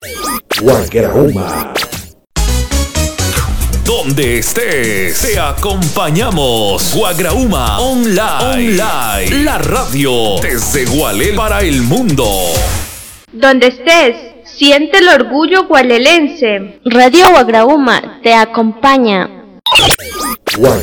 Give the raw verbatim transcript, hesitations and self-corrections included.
Guagrauma. Donde estés, te acompañamos. Guagrauma Online. Online. La radio desde Gualel para el mundo. Donde estés, siente el orgullo gualelense. Radio Guagrauma te acompaña. Guagrauma.